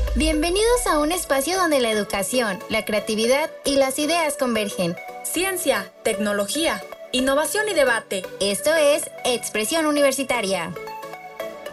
Bienvenidos a un espacio donde la educación, la creatividad y las ideas convergen. Ciencia, tecnología, innovación y debate. Esto es Expresión Universitaria.